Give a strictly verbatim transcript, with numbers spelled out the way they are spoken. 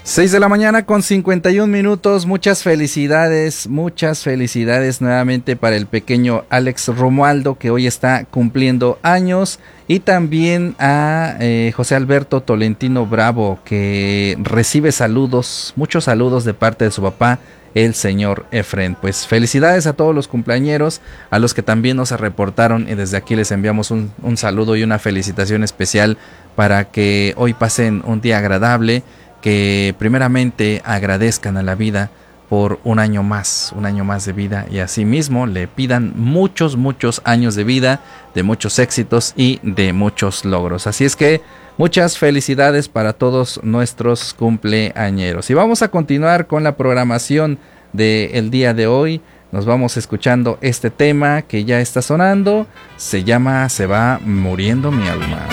seis de la mañana con cincuenta y un minutos, muchas felicidades, muchas felicidades nuevamente para el pequeño Alex Romualdo, que hoy está cumpliendo años, y también a eh, José Alberto Tolentino Bravo, que recibe saludos, muchos saludos de parte de su papá, el señor Efren. Pues felicidades a todos los cumpleañeros, a los que también nos reportaron, y desde aquí les enviamos un, un saludo y una felicitación especial para que hoy pasen un día agradable, que primeramente agradezcan a la vida por un año más, un año más de vida, y asimismo le pidan muchos, muchos años de vida, de muchos éxitos y de muchos logros. Así es que muchas felicidades para todos nuestros cumpleañeros. Y vamos a continuar con la programación del día de hoy. Nos vamos escuchando este tema que ya está sonando. Se llama Se va muriendo mi alma.